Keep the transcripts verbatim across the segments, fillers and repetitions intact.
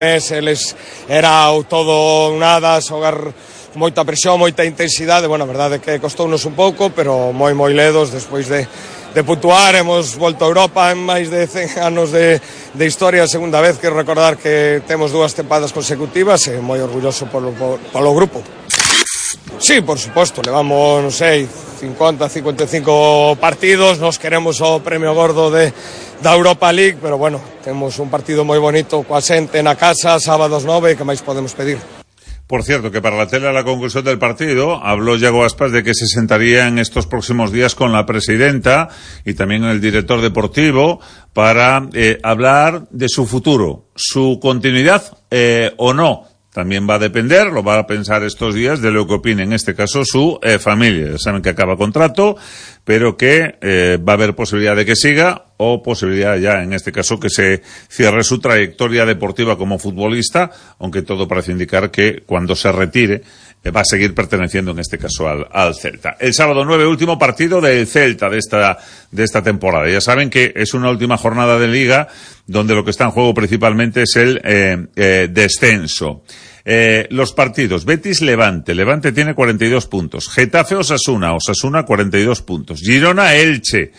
Eles era todo nada, xogar moita presión, moita intensidade. Bueno, a verdade é que costounos un pouco, pero moi moi ledos despois de, de puntuar. Hemos volto a Europa en máis de cen anos de, de historia, a segunda vez que recordar que temos dúas tempadas consecutivas e moi orgulloso polo, polo grupo. Sí, por suposto, levamos, non sei, cincuenta, cincuenta e cinco partidos, nos queremos o premio gordo de, da Europa League, pero bueno, temos un partido moi bonito coa xente na casa, sábados nove, que máis podemos pedir? Por cierto, que para la tele la conclusión del partido habló Yago Aspas de que se sentaría en estos próximos días con la presidenta y también el director deportivo para eh, hablar de su futuro, su continuidad eh, o no. También va a depender, lo va a pensar estos días, de lo que opine en este caso su eh, familia. Ya saben que acaba contrato, pero que eh, va a haber posibilidad de que siga o posibilidad ya, en este caso, que se cierre su trayectoria deportiva como futbolista, aunque todo parece indicar que cuando se retire eh, va a seguir perteneciendo en este caso al, al Celta. El sábado nueve, último partido del Celta de esta, de esta temporada. Ya saben que es una última jornada de Liga donde lo que está en juego principalmente es el eh, eh, descenso. Eh, los partidos: Betis Levante, Levante tiene cuarenta y dos puntos, Getafe Osasuna, Osasuna cuarenta y dos puntos, Girona Elche,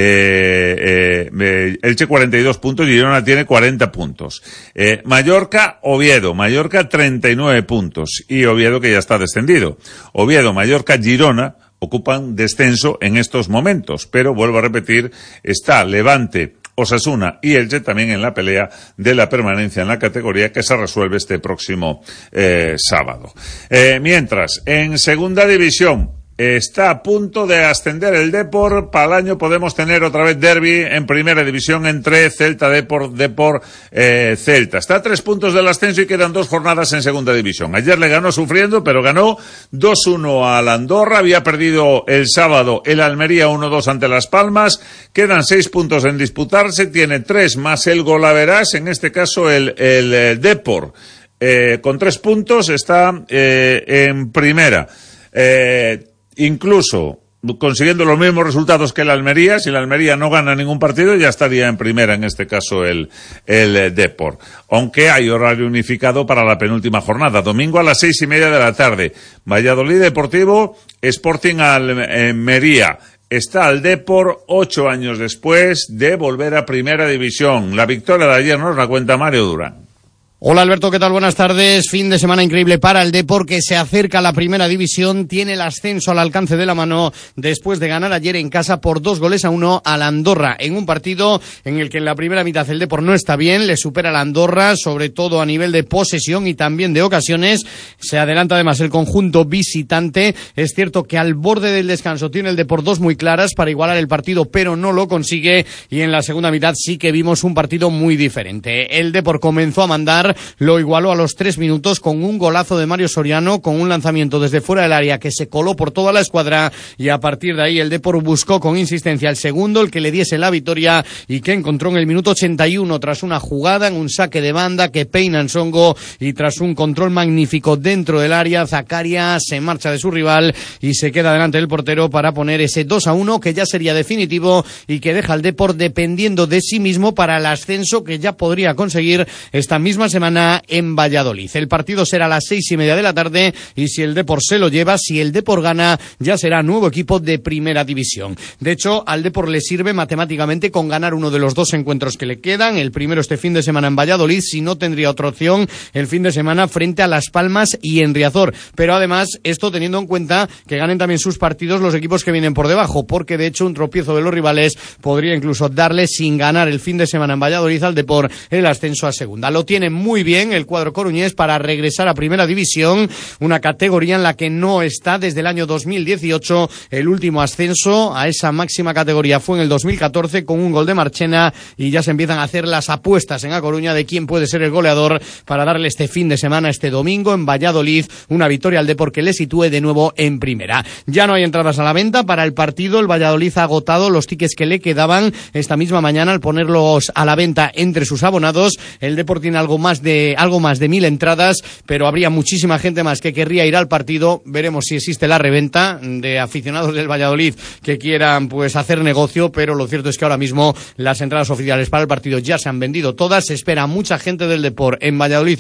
eh, eh, Elche cuarenta y dos puntos, Girona tiene cuarenta puntos, eh, Mallorca Oviedo, Mallorca treinta y nueve puntos y Oviedo que ya está descendido. Oviedo, Mallorca, Girona ocupan descenso en estos momentos, pero vuelvo a repetir, está Levante, Osasuna y Elche también en la pelea de la permanencia en la categoría, que se resuelve este próximo eh, sábado. Eh, mientras, en segunda división está a punto de ascender el Depor. Para el año podemos tener otra vez derbi en primera división entre Celta Depor, Depor eh, Celta. Está a tres puntos del ascenso y quedan dos jornadas en segunda división. Ayer le ganó sufriendo, pero ganó dos uno al Andorra. Había perdido el sábado el Almería uno dos ante Las Palmas. Quedan seis puntos en disputarse. Tiene tres más el golaverás, en este caso el, el, el Depor. Eh, con tres puntos está eh, en primera. Eh, Incluso consiguiendo los mismos resultados que el Almería, si el Almería no gana ningún partido, ya estaría en primera, en este caso el, el Depor. Aunque hay horario unificado para la penúltima jornada, domingo a las seis y media de la tarde. Valladolid Deportivo, Sporting Almería. Está el Depor ocho años después de volver a primera división. La victoria de ayer nos la cuenta Mario Durán. Hola Alberto, ¿qué tal? Buenas tardes. Fin de semana increíble para el Depor, que se acerca a la primera división, tiene el ascenso al alcance de la mano después de ganar ayer en casa por dos goles a uno al Andorra, en un partido en el que en la primera mitad el Depor no está bien, le supera al Andorra, sobre todo a nivel de posesión y también de ocasiones. Se adelanta además el conjunto visitante. Es cierto que al borde del descanso tiene el Depor dos muy claras para igualar el partido, pero no lo consigue, y en la segunda mitad sí que vimos un partido muy diferente. El Depor comenzó a mandar, lo igualó a los tres minutos con un golazo de Mario Soriano, con un lanzamiento desde fuera del área que se coló por toda la escuadra, y a partir de ahí el Depor buscó con insistencia el segundo, el que le diese la victoria, y que encontró en el minuto ochenta y uno tras una jugada en un saque de banda que peina Nsongo, y tras un control magnífico dentro del área, Zakaria se marcha de su rival y se queda delante del portero para poner ese dos a uno que ya sería definitivo y que deja al Depor dependiendo de sí mismo para el ascenso que ya podría conseguir esta misma semana en Valladolid. El partido será a las seis y media de la tarde, y si el Depor se lo lleva, si el Depor gana, ya será nuevo equipo de primera división. De hecho, al Depor le sirve matemáticamente con ganar uno de los dos encuentros que le quedan. El primero este fin de semana en Valladolid, si no tendría otra opción el fin de semana frente a Las Palmas y en Riazor. Pero además, esto teniendo en cuenta que ganen también sus partidos los equipos que vienen por debajo, porque de hecho un tropiezo de los rivales podría incluso darle, sin ganar el fin de semana en Valladolid, al Depor el ascenso a segunda. Lo tiene muy bien el cuadro coruñés para regresar a primera división, una categoría en la que no está desde el año dos mil dieciocho. El último ascenso a esa máxima categoría fue en el dos mil catorce con un gol de Marchena, y ya se empiezan a hacer las apuestas en A Coruña de quién puede ser el goleador para darle este fin de semana, este domingo en Valladolid, una victoria al Depor que le sitúe de nuevo en primera. Ya no hay entradas a la venta para el partido. El Valladolid ha agotado los tickets que le quedaban esta misma mañana al ponerlos a la venta entre sus abonados. El Depor tiene algo más de algo más de mil entradas, pero habría muchísima gente más que querría ir al partido. Veremos si existe la reventa de aficionados del Valladolid que quieran pues hacer negocio, pero lo cierto es que ahora mismo las entradas oficiales para el partido ya se han vendido todas. Se espera mucha gente del Depor en Valladolid